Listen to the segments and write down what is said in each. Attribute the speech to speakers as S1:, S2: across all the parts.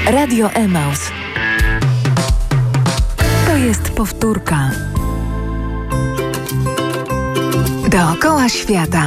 S1: Radio Emaus. To jest powtórka. Dookoła świata.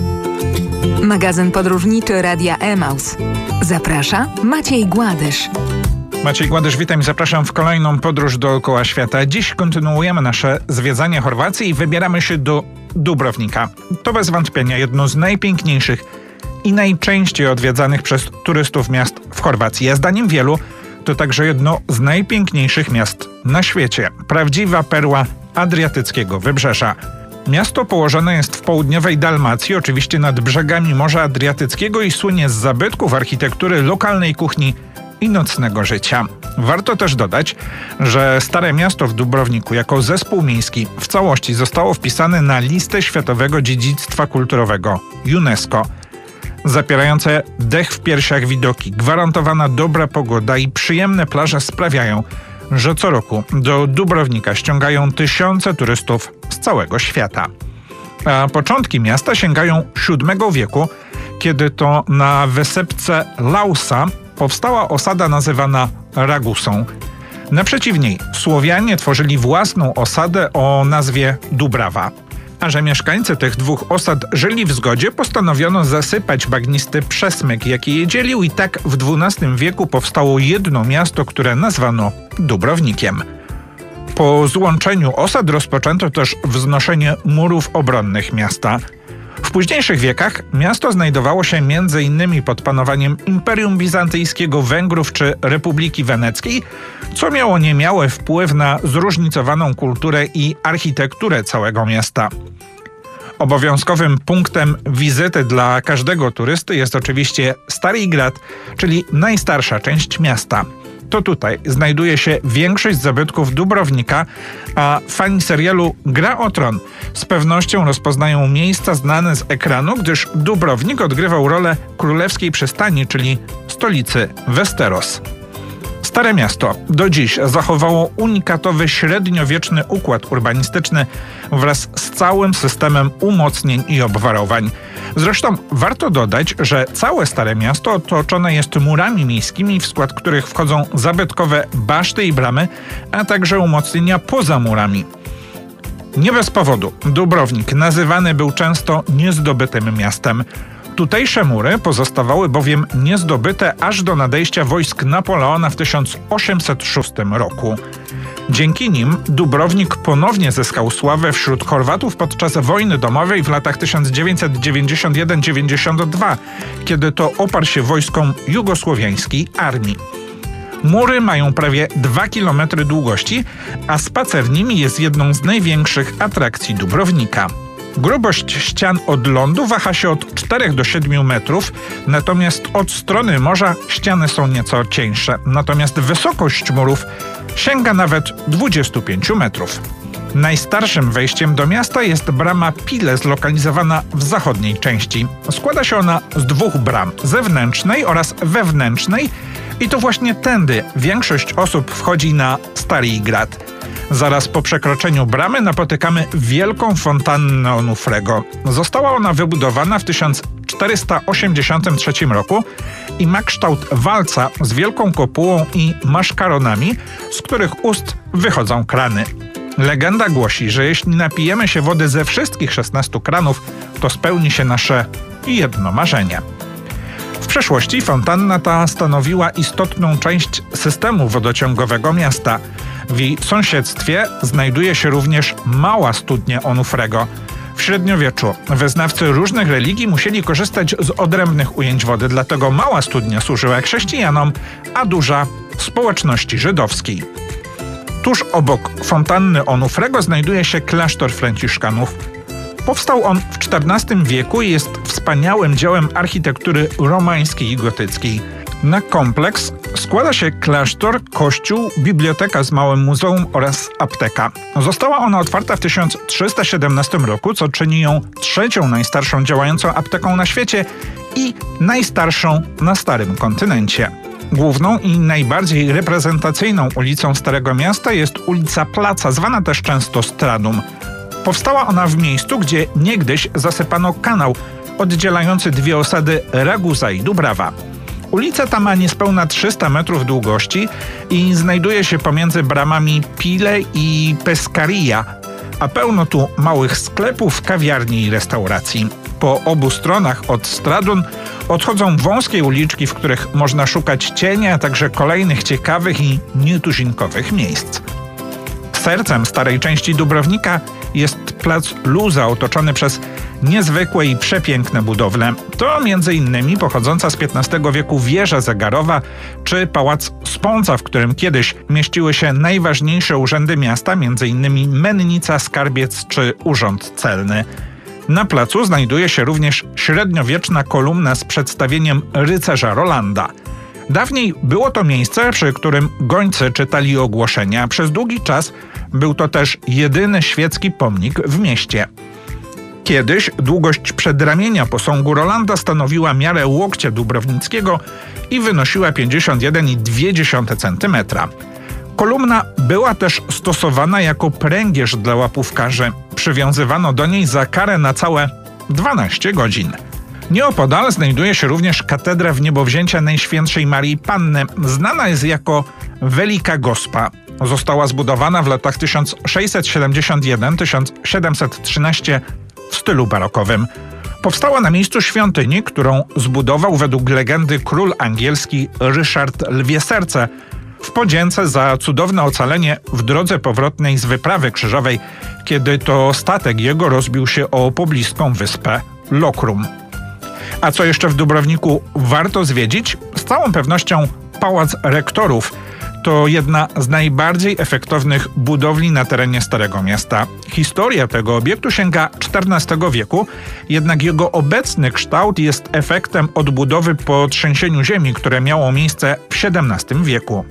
S1: Magazyn podróżniczy Radia Emaus. Zaprasza Maciej Gładysz.
S2: Maciej Gładysz, witam i zapraszam w kolejną podróż dookoła świata. Dziś kontynuujemy nasze zwiedzanie Chorwacji i wybieramy się do Dubrownika. To bez wątpienia jedno z najpiękniejszych i najczęściej odwiedzanych przez turystów miast w Chorwacji. A zdaniem wielu to także jedno z najpiękniejszych miast na świecie. Prawdziwa perła adriatyckiego wybrzeża. Miasto położone jest w południowej Dalmacji, oczywiście nad brzegami Morza Adriatyckiego i słynie z zabytków architektury, lokalnej kuchni i nocnego życia. Warto też dodać, że Stare Miasto w Dubrowniku jako zespół miejski w całości zostało wpisane na listę Światowego Dziedzictwa Kulturowego UNESCO. Zapierające dech w piersiach widoki, gwarantowana dobra pogoda i przyjemne plaże sprawiają, że co roku do Dubrownika ściągają tysiące turystów z całego świata. A początki miasta sięgają VII wieku, kiedy to na wysepce Lausa powstała osada nazywana Ragusą. Naprzeciw niej Słowianie tworzyli własną osadę o nazwie Dubrawa. A że mieszkańcy tych dwóch osad żyli w zgodzie, postanowiono zasypać bagnisty przesmyk, jaki je dzielił, i tak w XII wieku powstało jedno miasto, które nazwano Dubrownikiem. Po złączeniu osad rozpoczęto też wznoszenie murów obronnych miasta. W późniejszych wiekach miasto znajdowało się m.in. pod panowaniem Imperium Bizantyjskiego, Węgrów czy Republiki Weneckiej, co miało niemały wpływ na zróżnicowaną kulturę i architekturę całego miasta. Obowiązkowym punktem wizyty dla każdego turysty jest oczywiście Stary Grad, czyli najstarsza część miasta. To tutaj znajduje się większość zabytków Dubrownika, a fani serialu Gra o Tron z pewnością rozpoznają miejsca znane z ekranu, gdyż Dubrownik odgrywał rolę królewskiej przystani, czyli stolicy Westeros. Stare Miasto do dziś zachowało unikatowy średniowieczny układ urbanistyczny wraz z całym systemem umocnień i obwarowań. Zresztą warto dodać, że całe Stare Miasto otoczone jest murami miejskimi, w skład których wchodzą zabytkowe baszty i bramy, a także umocnienia poza murami. Nie bez powodu Dubrownik nazywany był często niezdobytym miastem. Tutejsze mury pozostawały bowiem niezdobyte aż do nadejścia wojsk Napoleona w 1806 roku. Dzięki nim Dubrownik ponownie zyskał sławę wśród Chorwatów podczas wojny domowej w latach 1991-92, kiedy to oparł się wojskom jugosłowiańskiej armii. Mury mają prawie 2 km długości, a spacer nimi jest jedną z największych atrakcji Dubrownika. Grubość ścian od lądu waha się od 4 do 7 metrów, natomiast od strony morza ściany są nieco cieńsze, natomiast wysokość murów sięga nawet 25 metrów. Najstarszym wejściem do miasta jest brama Pile, zlokalizowana w zachodniej części. Składa się ona z 2 bram, zewnętrznej oraz wewnętrznej, i to właśnie tędy większość osób wchodzi na Stary Grad. Zaraz po przekroczeniu bramy napotykamy wielką fontannę Onufrego. Została ona wybudowana w 1483 roku i ma kształt walca z wielką kopułą i maszkaronami, z których ust wychodzą krany. Legenda głosi, że jeśli napijemy się wody ze wszystkich 16 kranów, to spełni się nasze jedno marzenie. W przeszłości fontanna ta stanowiła istotną część systemu wodociągowego miasta. W jej sąsiedztwie znajduje się również mała studnia Onufrego. W średniowieczu wyznawcy różnych religii musieli korzystać z odrębnych ujęć wody, dlatego mała studnia służyła chrześcijanom, a duża społeczności żydowskiej. Tuż obok fontanny Onufrego znajduje się klasztor franciszkanów. Powstał on w XIV wieku i jest wspaniałym dziełem architektury romańskiej i gotyckiej. Na kompleks składa się klasztor, kościół, biblioteka z małym muzeum oraz apteka. Została ona otwarta w 1317 roku, co czyni ją trzecią najstarszą działającą apteką na świecie i najstarszą na Starym Kontynencie. Główną i najbardziej reprezentacyjną ulicą Starego Miasta jest ulica Placa, zwana też często Stradum. Powstała ona w miejscu, gdzie niegdyś zasypano kanał oddzielający dwie osady Ragusa i Dubrawa. Ulica ta ma niespełna 300 metrów długości i znajduje się pomiędzy bramami Pile i Pescaria, a pełno tu małych sklepów, kawiarni i restauracji. Po obu stronach od Stradun odchodzą wąskie uliczki, w których można szukać cienia, a także kolejnych ciekawych i nietuzinkowych miejsc. Sercem starej części Dubrownika jest plac Luza, otoczony przez niezwykłe i przepiękne budowle. To m.in. pochodząca z XV wieku wieża zegarowa czy pałac Sponza, w którym kiedyś mieściły się najważniejsze urzędy miasta, m.in. mennica, skarbiec czy urząd celny. Na placu znajduje się również średniowieczna kolumna z przedstawieniem rycerza Rolanda. Dawniej było to miejsce, przy którym gońcy czytali ogłoszenia. Przez długi czas był to też jedyny świecki pomnik w mieście. Kiedyś długość przedramienia posągu Rolanda stanowiła miarę łokcia dubrownickiego i wynosiła 51,2 cm. Kolumna była też stosowana jako pręgierz dla łapówkarzy. Przywiązywano do niej za karę na całe 12 godzin. Nieopodal znajduje się również katedra Wniebowzięcia Najświętszej Marii Panny. Znana jest jako Velika Gospa. Została zbudowana w latach 1671-1713 w stylu barokowym. Powstała na miejscu świątyni, którą zbudował według legendy król angielski Ryszard Lwie Serce w podzięce za cudowne ocalenie w drodze powrotnej z wyprawy krzyżowej, kiedy to statek jego rozbił się o pobliską wyspę Lokrum. A co jeszcze w Dubrowniku warto zwiedzić? Z całą pewnością Pałac Rektorów. To jedna z najbardziej efektownych budowli na terenie Starego Miasta. Historia tego obiektu sięga XIV wieku, jednak jego obecny kształt jest efektem odbudowy po trzęsieniu ziemi, które miało miejsce w XVII wieku.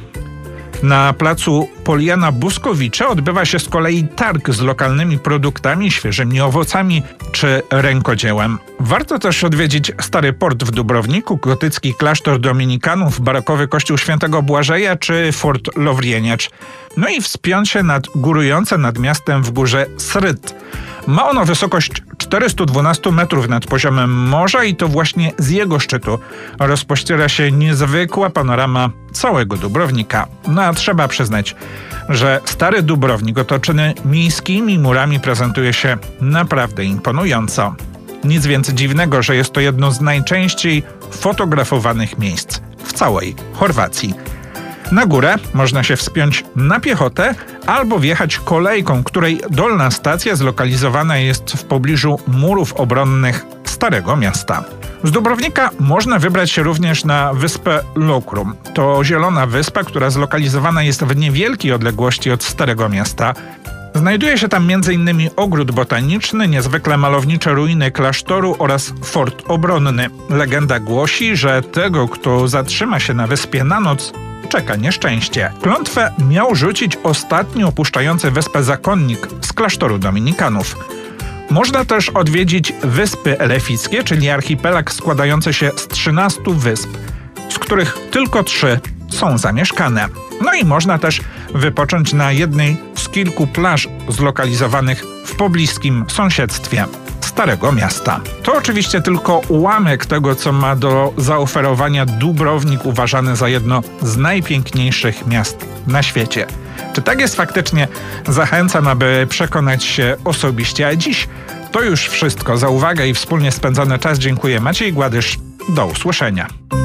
S2: Na placu Poliana Buskowicze odbywa się z kolei targ z lokalnymi produktami, świeżymi owocami czy rękodziełem. Warto też odwiedzić Stary Port w Dubrowniku, gotycki klasztor dominikanów, barokowy kościół Świętego Błażeja czy Fort Lowrieniecz. No i wspiąć się nad górujące nad miastem w górze Sryt. Ma ono wysokość 412 metrów nad poziomem morza i to właśnie z jego szczytu rozpościera się niezwykła panorama całego Dubrownika. No a trzeba przyznać, że Stary Dubrownik otoczony miejskimi murami prezentuje się naprawdę imponująco. Nic więc dziwnego, że jest to jedno z najczęściej fotografowanych miejsc w całej Chorwacji. Na górę można się wspiąć na piechotę albo wjechać kolejką, której dolna stacja zlokalizowana jest w pobliżu murów obronnych Starego Miasta. Z Dubrownika można wybrać się również na wyspę Lokrum. To zielona wyspa, która zlokalizowana jest w niewielkiej odległości od Starego Miasta. Znajduje się tam m.in. ogród botaniczny, niezwykle malownicze ruiny klasztoru oraz fort obronny. Legenda głosi, że tego, kto zatrzyma się na wyspie na noc, czeka nieszczęście. Klątwę miał rzucić ostatni opuszczający wyspę zakonnik z klasztoru dominikanów. Można też odwiedzić Wyspy Elefickie, czyli archipelag składający się z 13 wysp, z których tylko 3 są zamieszkane. No i można też wypocząć na jednej z kilku plaż zlokalizowanych w pobliskim sąsiedztwie Starego Miasta. To oczywiście tylko ułamek tego, co ma do zaoferowania Dubrownik, uważany za jedno z najpiękniejszych miast na świecie. Czy tak jest faktycznie? Zachęcam, aby przekonać się osobiście. A dziś to już wszystko. Za uwagę i wspólnie spędzony czas dziękuję. Maciej Gładysz. Do usłyszenia.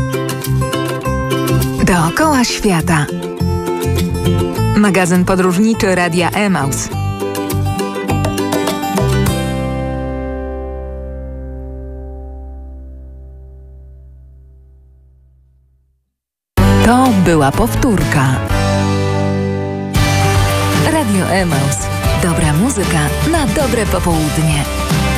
S1: Dookoła świata. Magazyn podróżniczy Radia Emaus. To była powtórka. Radio Emaus. Dobra muzyka na dobre popołudnie.